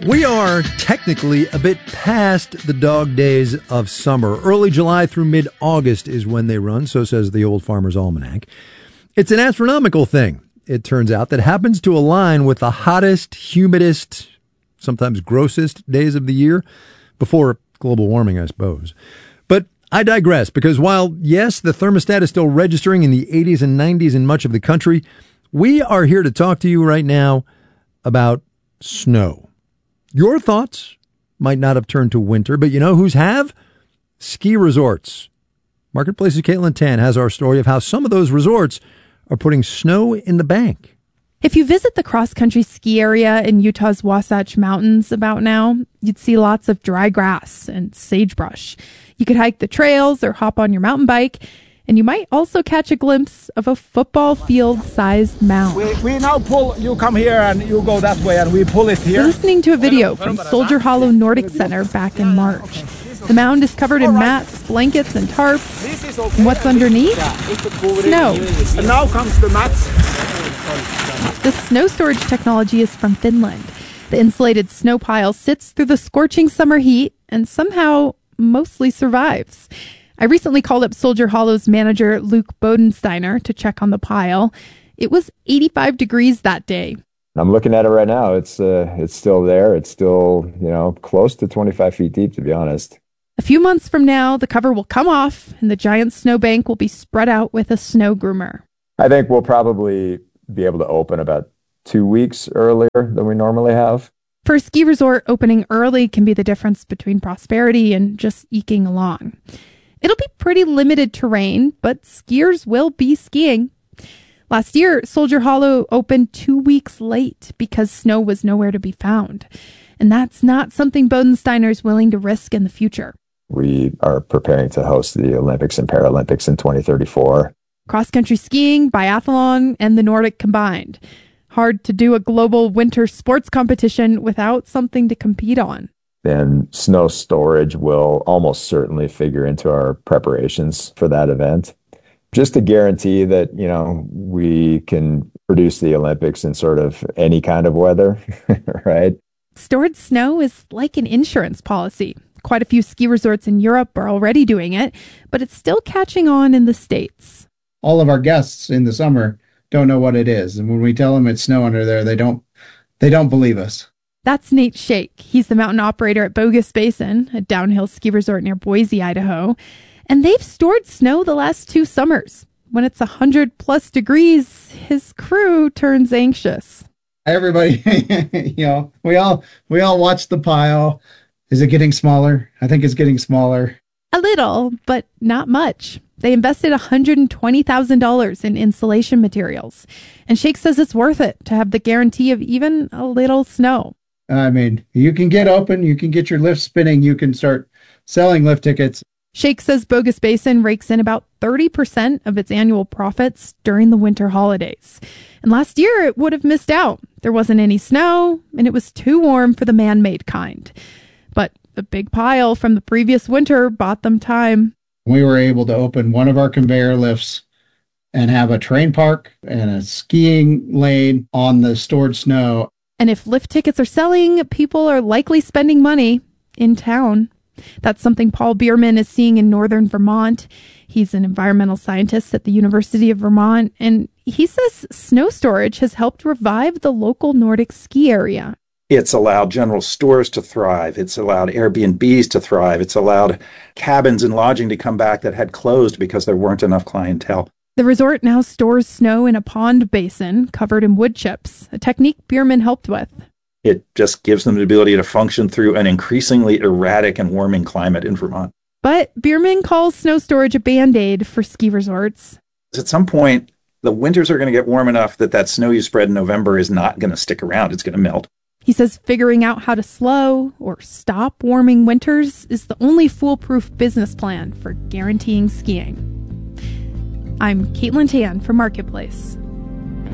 We are technically a bit past the dog days of summer. Early July through mid-August is when they run, so says the Old Farmer's Almanac. It's an astronomical thing, it turns out, that happens to align with the hottest, humidest, sometimes grossest days of the year, before global warming, I suppose. But I digress, because while, yes, the thermostat is still registering in the 80s and 90s in much of the country, we are here to talk to you right now about snow. Your thoughts might not have turned to winter, but you know whose have? Ski resorts. Marketplace's Caitlin Tan has our story of how some of those resorts are putting snow in the bank. If you visit the cross-country ski area in Utah's Wasatch Mountains about now, you'd see lots of dry grass and sagebrush. You could hike the trails or hop on your mountain bike, and you might also catch a glimpse of a football field-sized mound. We now pull, you come here and you go that way and we pull it here. You're listening to a video from Soldier Hollow Nordic Center back in March. The mound is covered in mats, blankets, and tarps. And what's underneath? Snow. And now comes the mats. The snow storage technology is from Finland. The insulated snow pile sits through the scorching summer heat and somehow mostly survives. I recently called up Soldier Hollow's manager, Luke Bodensteiner, to check on the pile. It was 85 degrees that day. I'm looking at it right now. It's still there. It's still, close to 25 feet deep, to be honest. A few months from now, the cover will come off and the giant snowbank will be spread out with a snow groomer. I think we'll probably be able to open about 2 weeks earlier than we normally have. For a ski resort, opening early can be the difference between prosperity and just eking along. It'll be pretty limited terrain, but skiers will be skiing. Last year, Soldier Hollow opened 2 weeks late because snow was nowhere to be found. And that's not something Bodensteiner's willing to risk in the future. We are preparing to host the Olympics and Paralympics in 2034. Cross-country skiing, biathlon, and the Nordic combined. Hard to do a global winter sports competition without something to compete on. And snow storage will almost certainly figure into our preparations for that event. Just to guarantee that, we can produce the Olympics in sort of any kind of weather, right? Stored snow is like an insurance policy. Quite a few ski resorts in Europe are already doing it, but it's still catching on in the States. All of our guests in the summer don't know what it is. And when we tell them it's snow under there, they don't believe us. That's Nate Shake. He's the mountain operator at Bogus Basin, a downhill ski resort near Boise, Idaho. And they've stored snow the last 2 summers. When it's 100+ degrees, his crew turns anxious. Everybody, we all watch the pile. Is it getting smaller? I think it's getting smaller. A little, but not much. They invested $120,000 in insulation materials. And Shake says it's worth it to have the guarantee of even a little snow. I mean, you can get open, you can get your lift spinning, you can start selling lift tickets. Shake says Bogus Basin rakes in about 30% of its annual profits during the winter holidays. And last year, it would have missed out. There wasn't any snow, and it was too warm for the man-made kind. But the big pile from the previous winter bought them time. We were able to open one of our conveyor lifts and have a train park and a skiing lane on the stored snow. And if lift tickets are selling, people are likely spending money in town. That's something Paul Bierman is seeing in northern Vermont. He's an environmental scientist at the University of Vermont, and he says snow storage has helped revive the local Nordic ski area. It's allowed general stores to thrive. It's allowed Airbnbs to thrive. It's allowed cabins and lodging to come back that had closed because there weren't enough clientele. The resort now stores snow in a pond basin covered in wood chips, a technique Bierman helped with. It just gives them the ability to function through an increasingly erratic and warming climate in Vermont. But Bierman calls snow storage a Band-Aid for ski resorts. At some point, the winters are going to get warm enough that snow you spread in November is not going to stick around. It's going to melt. He says figuring out how to slow or stop warming winters is the only foolproof business plan for guaranteeing skiing. I'm Caitlin Tan for Marketplace.